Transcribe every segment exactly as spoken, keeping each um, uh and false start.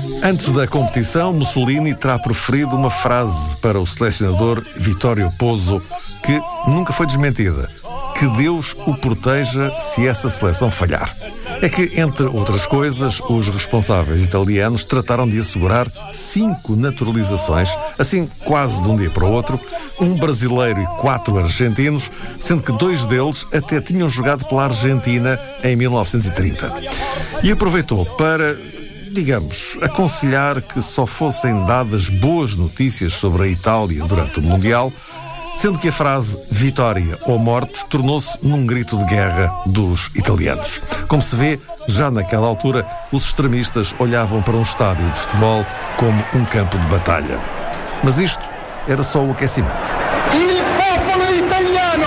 Antes da competição, Mussolini terá proferido uma frase para o selecionador Vittorio Pozzo que nunca foi desmentida: que Deus o proteja se essa seleção falhar. É que, entre outras coisas, os responsáveis italianos trataram de assegurar cinco naturalizações, assim quase de um dia para o outro, um brasileiro e quatro argentinos, sendo que dois deles até tinham jogado pela Argentina em mil novecentos e trinta. E aproveitou para, digamos, aconselhar que só fossem dadas boas notícias sobre a Itália durante o Mundial, sendo que a frase vitória ou morte tornou-se num grito de guerra dos italianos. Como se vê, já naquela altura, os extremistas olhavam para um estádio de futebol como um campo de batalha. Mas isto era só o aquecimento. Il popolo italiano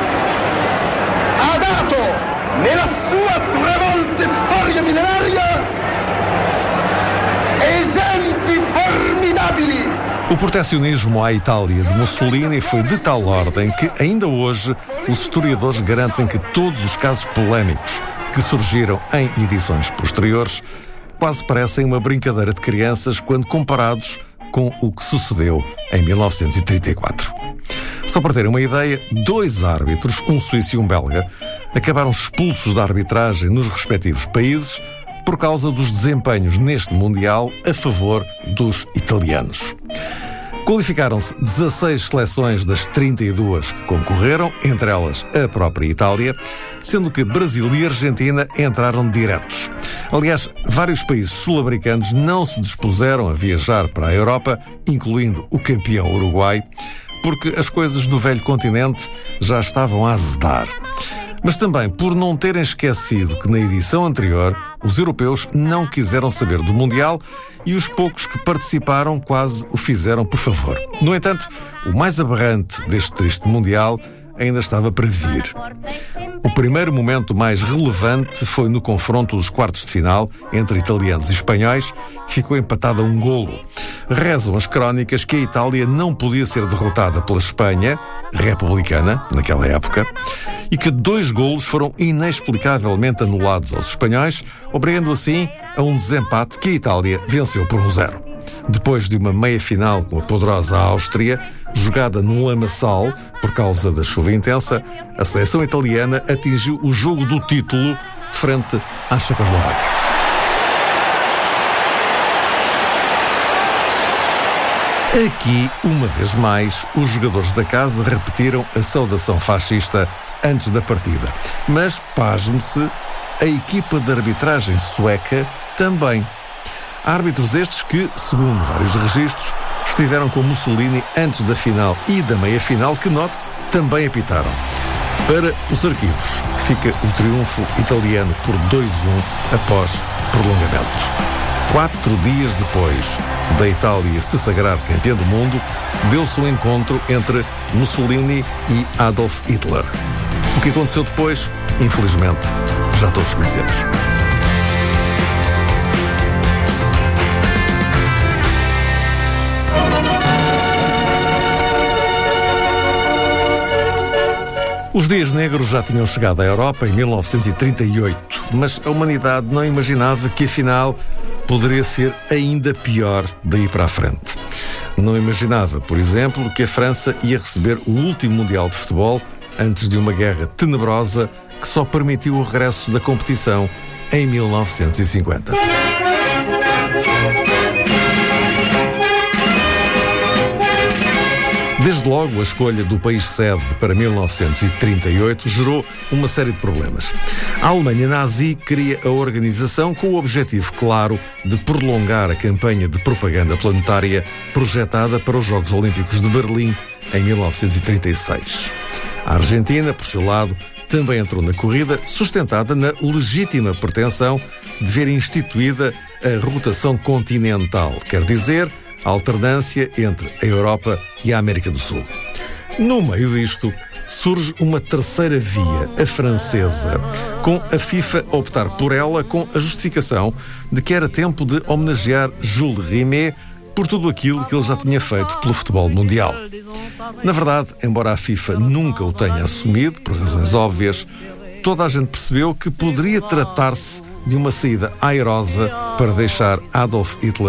ha dato nella sua trevolte storia millenaria esempi formidabili. O protecionismo à Itália de Mussolini foi de tal ordem que, ainda hoje, os historiadores garantem que todos os casos polémicos que surgiram em edições posteriores quase parecem uma brincadeira de crianças quando comparados com o que sucedeu em mil novecentos e trinta e quatro. Só para terem uma ideia, dois árbitros, um suíço e um belga, acabaram expulsos da arbitragem nos respectivos países por causa dos desempenhos neste Mundial a favor dos italianos. Qualificaram-se dezasseis seleções das trinta e duas que concorreram, entre elas a própria Itália, sendo que Brasil e Argentina entraram diretos. Aliás, vários países sul-americanos não se dispuseram a viajar para a Europa, incluindo o campeão Uruguai, porque as coisas do velho continente já estavam a azedar. Mas também por não terem esquecido que na edição anterior os europeus não quiseram saber do Mundial e os poucos que participaram quase o fizeram por favor. No entanto, o mais aberrante deste triste Mundial ainda estava para vir. O primeiro momento mais relevante foi no confronto dos quartos de final entre italianos e espanhóis, que ficou empatado a um golo. Rezam as crónicas que a Itália não podia ser derrotada pela Espanha, republicana, naquela época, e que dois golos foram inexplicavelmente anulados aos espanhóis, obrigando assim a um desempate que a Itália venceu por um zero. Depois de uma meia-final com a poderosa Áustria, jogada num lamaçal por causa da chuva intensa, a seleção italiana atingiu o jogo do título frente à Checoslováquia. Aqui, uma vez mais, os jogadores da casa repetiram a saudação fascista antes da partida. Mas, pasme-se, a equipa de arbitragem sueca também. Árbitros estes que, segundo vários registros, estiveram com Mussolini antes da final e da meia-final, que, note-se, também apitaram. Para os arquivos, fica o triunfo italiano por dois a um após prolongamento. Quatro dias depois da Itália se sagrar campeã do mundo, deu-se um encontro entre Mussolini e Adolf Hitler. O que aconteceu depois, infelizmente, já todos conhecemos. Os dias negros já tinham chegado à Europa em mil novecentos e trinta e oito, mas a humanidade não imaginava que, afinal, poderia ser ainda pior daí para a frente. Não imaginava, por exemplo, que a França ia receber o último Mundial de Futebol antes de uma guerra tenebrosa que só permitiu o regresso da competição em mil novecentos e cinquenta. Desde logo, a escolha do país sede para mil novecentos e trinta e oito gerou uma série de problemas. A Alemanha nazi queria a organização com o objetivo claro de prolongar a campanha de propaganda planetária projetada para os Jogos Olímpicos de Berlim em mil novecentos e trinta e seis. A Argentina, por seu lado, também entrou na corrida, sustentada na legítima pretensão de ver instituída a rotação continental, quer dizer, a alternância entre a Europa e a América do Sul. No meio disto, surge uma terceira via, a francesa, com a FIFA a optar por ela com a justificação de que era tempo de homenagear Jules Rimet por tudo aquilo que ele já tinha feito pelo futebol mundial. Na verdade, embora a FIFA nunca o tenha assumido, por razões óbvias, toda a gente percebeu que poderia tratar-se de uma saída airosa para deixar Adolf Hitler